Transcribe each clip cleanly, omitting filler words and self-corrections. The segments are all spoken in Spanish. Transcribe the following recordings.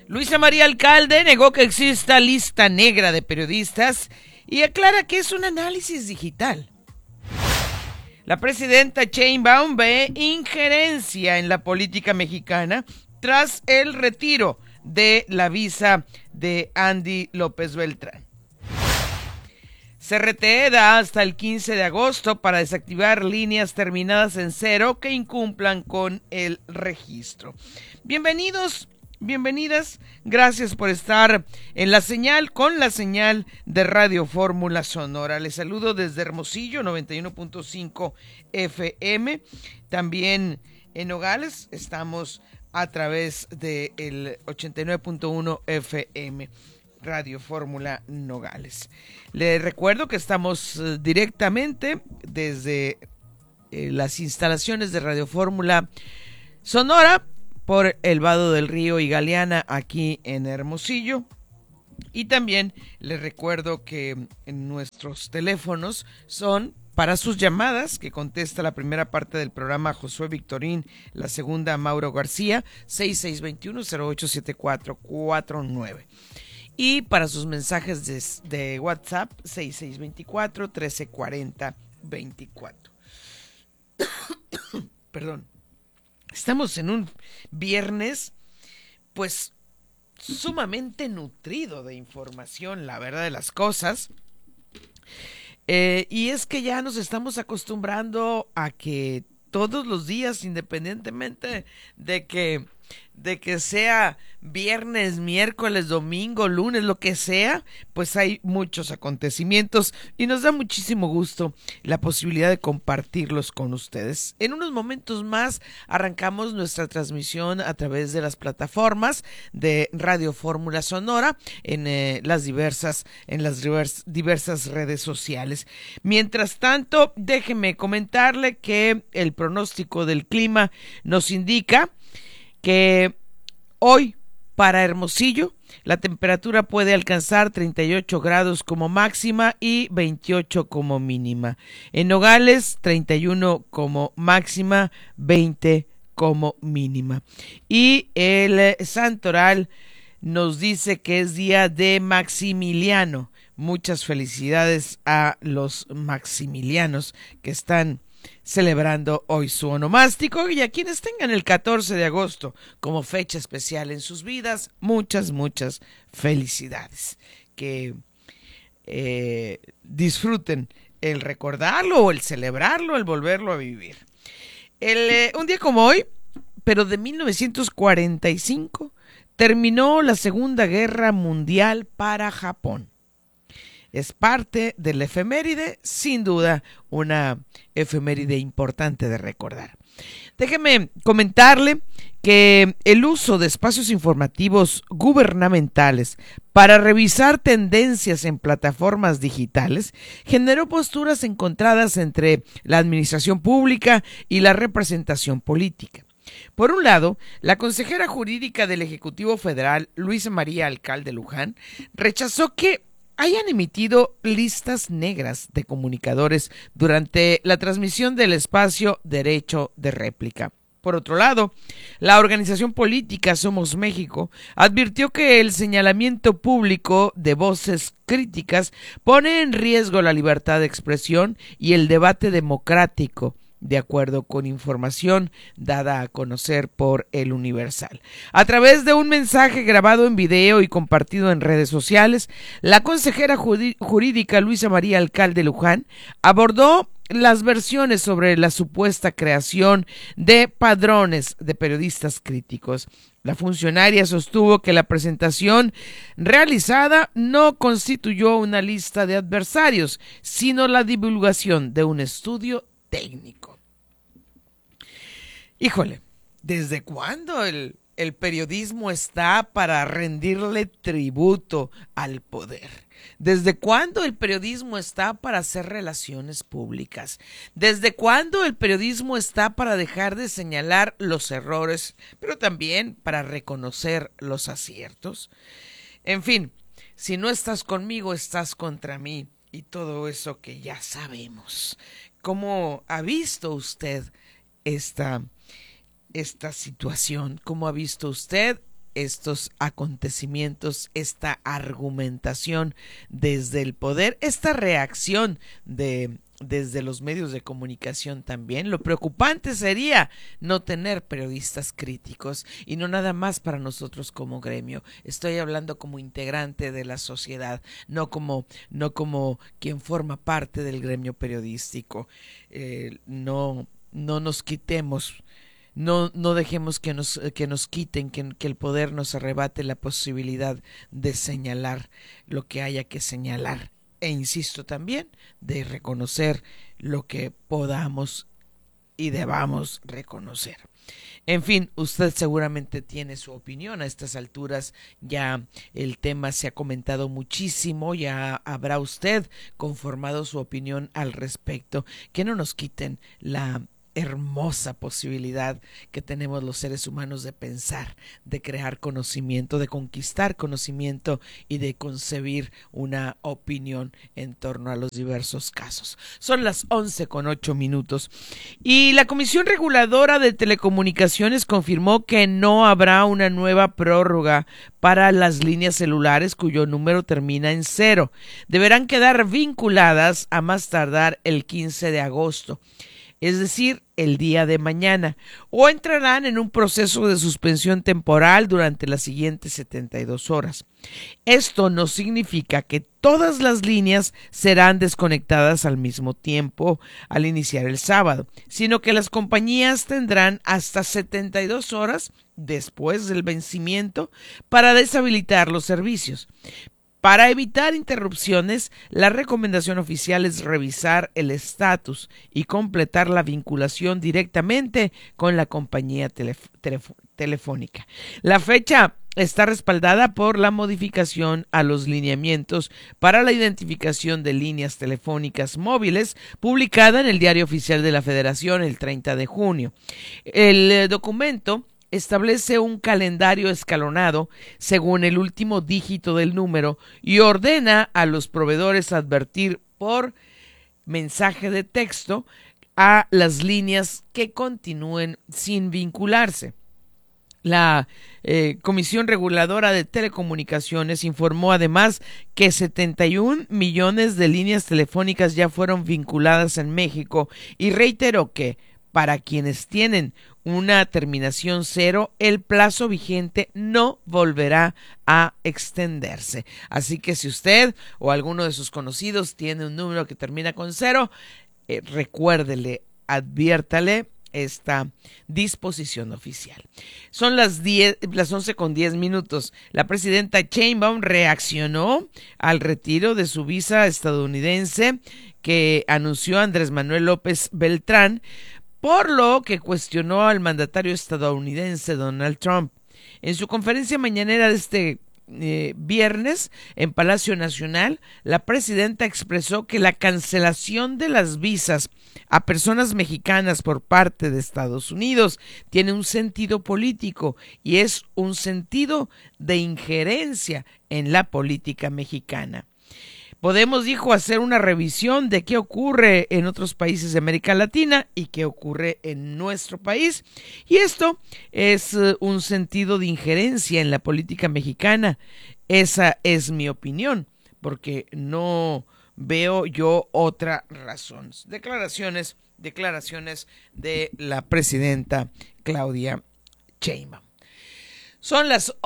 Luisa María Alcalde negó que exista lista negra de periodistas y aclara que es un análisis digital. La presidenta Sheinbaum ve injerencia en la política mexicana tras el retiro de la visa de Andy López Beltrán. CRT da hasta el 15 de agosto para desactivar líneas terminadas en 0 que incumplan con el registro. Bienvenidos, bienvenidas, gracias por estar en la señal, con la señal de Radio Fórmula Sonora. Les saludo desde Hermosillo, 91.5 FM, también en Nogales estamos a través del 89.1 FM. Radio Fórmula Nogales. Les recuerdo que estamos directamente desde las instalaciones de Radio Fórmula Sonora por el Vado del Río y Galeana aquí en Hermosillo. Y también les recuerdo que nuestros teléfonos son para sus llamadas, que contesta la primera parte del programa Josué Victorín, la segunda Mauro García, 6621-087449. Y para sus mensajes de WhatsApp, 6624-1340-24. Perdón. Estamos en un viernes, pues, sumamente nutrido de información, la verdad de las cosas. Y es que ya nos estamos acostumbrando a que todos los días, independientemente de que sea viernes, miércoles, domingo, lunes, lo que sea, pues hay muchos acontecimientos y nos da muchísimo gusto la posibilidad de compartirlos con ustedes. En unos momentos más arrancamos nuestra transmisión a través de las plataformas de Radio Fórmula Sonora en las diversas redes sociales. Mientras tanto, déjeme comentarle que el pronóstico del clima nos indica que hoy para Hermosillo la temperatura puede alcanzar 38 grados como máxima y 28 como mínima. En Nogales 31 como máxima, 20 como mínima. Y el santoral nos dice que es día de Maximiliano. Muchas felicidades a los maximilianos que están celebrando hoy su onomástico y a quienes tengan el 14 de agosto como fecha especial en sus vidas, muchas felicidades. Que disfruten el recordarlo o el celebrarlo, el volverlo a vivir. Un día como hoy, pero de 1945, terminó la Segunda Guerra Mundial para Japón. Es parte de la efeméride, sin duda una efeméride importante de recordar. Déjeme comentarle que el uso de espacios informativos gubernamentales para revisar tendencias en plataformas digitales generó posturas encontradas entre la administración pública y la representación política. Por un lado, la consejera jurídica del Ejecutivo Federal, Luisa María Alcalde Luján, rechazó que hayan emitido listas negras de comunicadores durante la transmisión del espacio Derecho de Réplica. Por otro lado, la organización política Somos México advirtió que el señalamiento público de voces críticas pone en riesgo la libertad de expresión y el debate democrático, de acuerdo con información dada a conocer por El Universal. A través de un mensaje grabado en video y compartido en redes sociales, la consejera jurídica Luisa María Alcalde Luján abordó las versiones sobre la supuesta creación de padrones de periodistas críticos. La funcionaria sostuvo que la presentación realizada no constituyó una lista de adversarios, sino la divulgación de un estudio técnico. Híjole, ¿desde cuándo el periodismo está para rendirle tributo al poder? ¿Desde cuándo el periodismo está para hacer relaciones públicas? ¿Desde cuándo el periodismo está para dejar de señalar los errores, pero también para reconocer los aciertos? En fin, si no estás conmigo, estás contra mí y todo eso que ya sabemos. ¿Cómo ha visto usted esta situación? ¿Cómo ha visto usted estos acontecimientos, esta argumentación desde el poder, esta reacción desde los medios de comunicación también. Lo preocupante sería no tener periodistas críticos, y no nada más para nosotros como gremio. Estoy hablando como integrante de la sociedad, no como quien forma parte del gremio periodístico. No nos quitemos. No dejemos que nos quiten, que el poder nos arrebate la posibilidad de señalar lo que haya que señalar. E insisto también, de reconocer lo que podamos y debamos reconocer. En fin, usted seguramente tiene su opinión. A estas alturas ya el tema se ha comentado muchísimo, ya habrá usted conformado su opinión al respecto. Que no nos quiten la hermosa posibilidad que tenemos los seres humanos de pensar, de crear conocimiento, de conquistar conocimiento y de concebir una opinión en torno a los diversos casos. Son las 11:08 y la Comisión Reguladora de Telecomunicaciones confirmó que no habrá una nueva prórroga para las líneas celulares cuyo número termina en 0. Deberán quedar vinculadas a más tardar el 15 de agosto. Es decir, el día de mañana, o entrarán en un proceso de suspensión temporal durante las siguientes 72 horas. Esto no significa que todas las líneas serán desconectadas al mismo tiempo al iniciar el sábado, sino que las compañías tendrán hasta 72 horas después del vencimiento para deshabilitar los servicios. Para evitar interrupciones, la recomendación oficial es revisar el estatus y completar la vinculación directamente con la compañía telefónica. La fecha está respaldada por la modificación a los lineamientos para la identificación de líneas telefónicas móviles, publicada en el Diario Oficial de la Federación el 30 de junio. El documento establece un calendario escalonado según el último dígito del número y ordena a los proveedores advertir por mensaje de texto a las líneas que continúen sin vincularse. La Comisión Reguladora de Telecomunicaciones informó además que 71 millones de líneas telefónicas ya fueron vinculadas en México y reiteró que para quienes tienen una terminación 0, el plazo vigente no volverá a extenderse. Así que si usted o alguno de sus conocidos tiene un número que termina con 0, recuérdele, adviértale esta disposición oficial. Son las 11:10. La presidenta Sheinbaum reaccionó al retiro de su visa estadounidense que anunció Andrés Manuel López Beltrán, por lo que cuestionó al mandatario estadounidense Donald Trump. En su conferencia mañanera de este viernes en Palacio Nacional, la presidenta expresó que la cancelación de las visas a personas mexicanas por parte de Estados Unidos tiene un sentido político y es un sentido de injerencia en la política mexicana. Podemos, dijo, hacer una revisión de qué ocurre en otros países de América Latina y qué ocurre en nuestro país. Y esto es un sentido de injerencia en la política mexicana. Esa es mi opinión, porque no veo yo otra razón. Declaraciones de la presidenta Claudia Sheinbaum. Son las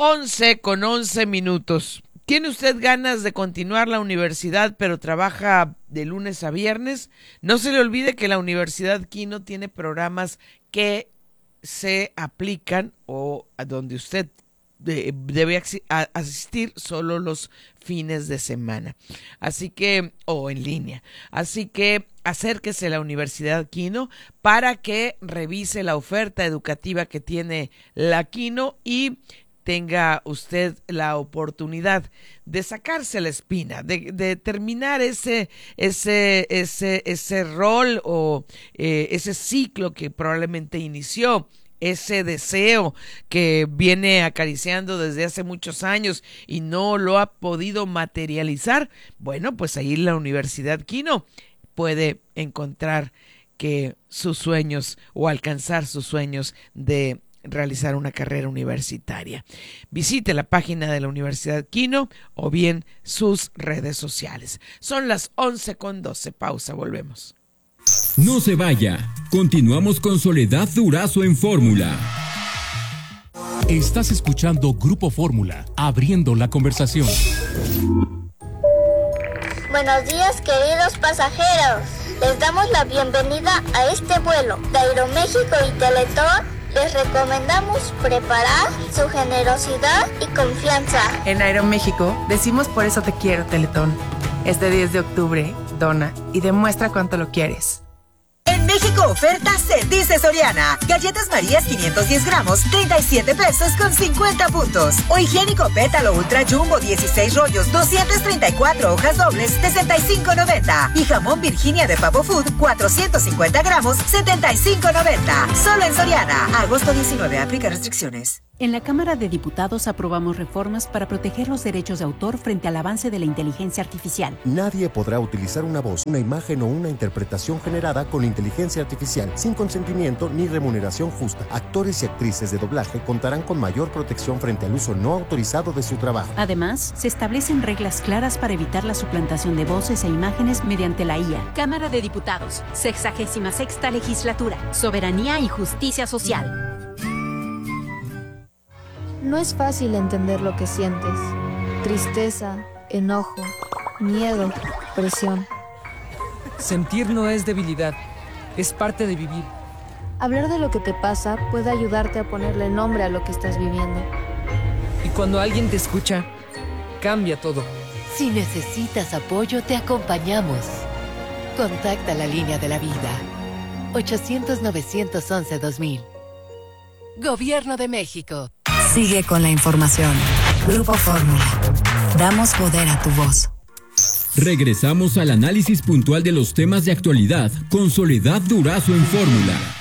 11:11. ¿Tiene usted ganas de continuar la universidad pero trabaja de lunes a viernes? No se le olvide que la Universidad Quino tiene programas que se aplican o a donde usted debe asistir solo los fines de semana, así que, o en línea. Así que acérquese a la Universidad Quino para que revise la oferta educativa que tiene la Quino y tenga usted la oportunidad de sacarse la espina, de terminar ese rol o ese ciclo que probablemente inició, ese deseo que viene acariciando desde hace muchos años y no lo ha podido materializar. Bueno, pues ahí la Universidad Quino puede encontrar que sus sueños o alcanzar sus sueños de realizar una carrera universitaria. Visite la página de la Universidad Quino o bien sus redes sociales. Son las 11:12. Pausa, volvemos. No se vaya. Continuamos con Soledad Durazo en Fórmula. Estás escuchando Grupo Fórmula, abriendo la conversación. Buenos días, queridos pasajeros. Les damos la bienvenida a este vuelo de Aeroméxico y Teletón. Les recomendamos preparar su generosidad y confianza. En Aeroméxico decimos por eso te quiero, Teletón. Este 10 de octubre, dona y demuestra cuánto lo quieres. En México oferta se dice Soriana. Galletas Marías 510 gramos, 37 pesos con 50 puntos. O higiénico Pétalo Ultra Jumbo 16 rollos, 234 hojas dobles, 65.90. Y jamón Virginia de Pavo Food 450 gramos, 75.90. Solo en Soriana. Agosto 19. Aplica restricciones. En la Cámara de Diputados aprobamos reformas para proteger los derechos de autor frente al avance de la inteligencia artificial. Nadie podrá utilizar una voz, una imagen o una interpretación generada con inteligencia artificial sin consentimiento ni remuneración justa. Actores y actrices de doblaje contarán con mayor protección frente al uso no autorizado de su trabajo. Además, se establecen reglas claras para evitar la suplantación de voces e imágenes mediante la IA. Cámara de Diputados, 66ª Legislatura, Soberanía y Justicia Social. No es fácil entender lo que sientes. Tristeza, enojo, miedo, presión. Sentir no es debilidad, es parte de vivir. Hablar de lo que te pasa puede ayudarte a ponerle nombre a lo que estás viviendo. Y cuando alguien te escucha, cambia todo. Si necesitas apoyo, te acompañamos. Contacta la línea de la vida. 800-911-2000. Gobierno de México. Sigue con la información. Grupo Fórmula. Damos poder a tu voz. Regresamos al análisis puntual de los temas de actualidad con Soledad Durazo en Fórmula.